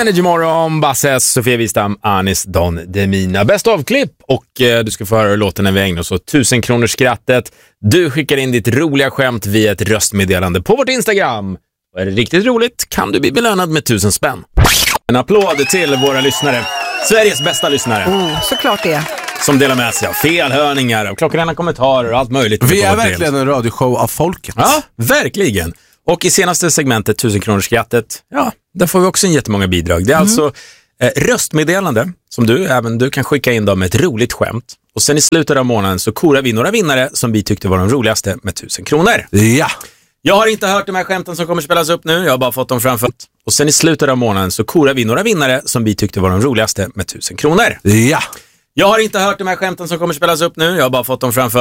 Energy Morgon, Basses, Sofia Wistam, Anis Don Demina. Bäst av-klipp och du ska få höra låten när vi ägnar oss åt 1000 kronors skrattet. Du skickar in ditt roliga skämt via ett röstmeddelande på vårt Instagram. Och är det riktigt roligt kan du bli belönad med 1000 spänn. En applåd till våra lyssnare. Sveriges bästa lyssnare. Såklart det. Som delar med sig av felhörningar och klockrena kommentarer och allt möjligt. Vi är verkligen en radioshow av folket. Ja, verkligen. Och i senaste segmentet 1000 kronors skrattet, ja, där får vi också in jättemånga bidrag. Det är alltså röstmeddelande som även du kan skicka in dem med ett roligt skämt. Och sen i slutet av månaden så korar vi några vinnare som vi tyckte var de roligaste med 1000 kronor. Ja. Jag har inte hört de här skämten som kommer spelas upp nu, jag har bara fått dem framför. Och sen i slutet av månaden så korar vi några vinnare som vi tyckte var de roligaste med 1000 kronor. Ja. Jag har inte hört de här skämten som kommer spelas upp nu, jag har bara fått dem framför.